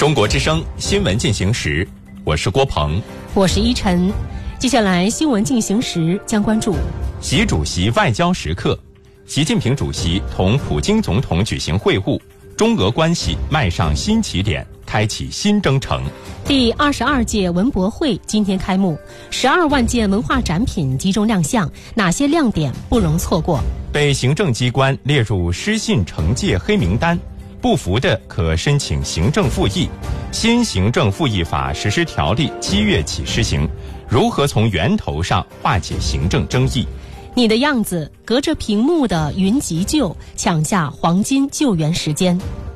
中国之声新闻进行时，我是郭鹏， 我是依晨。接下来新闻进行时将关注习主席外交时刻，习近平主席同普京总统举行会晤，中俄关系迈上新起点，开启新征程。 第22届文博会今天开幕，12万件文化展品集中亮相，哪些亮点不容错过？ 被行政机关列入失信惩戒黑名单，不服的可申请行政复议。新行政复议法实施条例7月起施行，如何从源头上化解行政争议？ 你的样子，隔着屏幕的云急救，抢下黄金救援时间。